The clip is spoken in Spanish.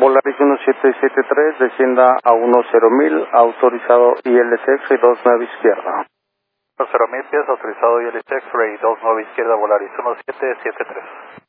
Volaris 1773, descienda a 10.000, autorizado ILS X-ray 29 izquierda. 10.000 pies, autorizado ILS X-ray 29 izquierda, Volaris 1773.